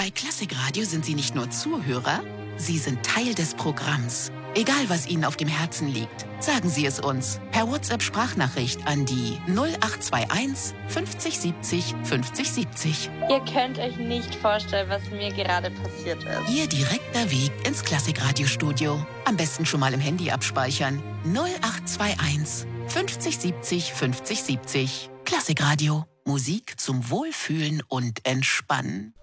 Bei Klassikradio sind Sie nicht nur Zuhörer, Sie sind Teil des Programms. Egal, was Ihnen auf dem Herzen liegt, sagen Sie es uns per WhatsApp-Sprachnachricht an die 0821 50 70 50 70. Ihr könnt euch nicht vorstellen, was mir gerade passiert ist. Ihr direkter Weg ins Klassikradio-Studio. Am besten schon mal im Handy abspeichern. 0821 50 70 50 70. Klassikradio. Musik zum Wohlfühlen und Entspannen.